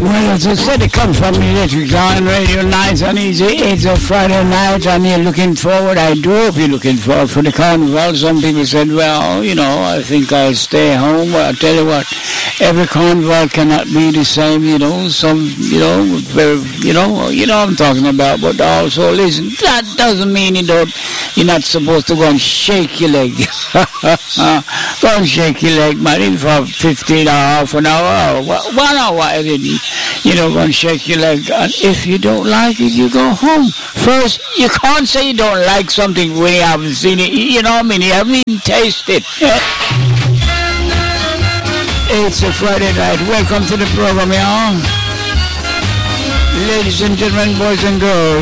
Well, as I said, it comes from the Electric Dawn Radio Nights and Easy. It's a Friday night and you're looking forward. I do hope you're looking forward for the carnival. Some people said, well, I think I'll stay home. Well, I'll tell you what, every carnival cannot be the same, Some, very, I'm talking about. But also, listen, that doesn't mean you're not supposed to go and shake your leg. Go and shake your leg, man, even for 15 or half an hour or 1 hour, go and shake your leg. And if you don't like it, you go home. First, you can't say you don't like something when you haven't seen it. You know what I mean? You haven't even tasted it. It's a Friday night. Welcome to the program, y'all. Ladies and gentlemen, boys and girls.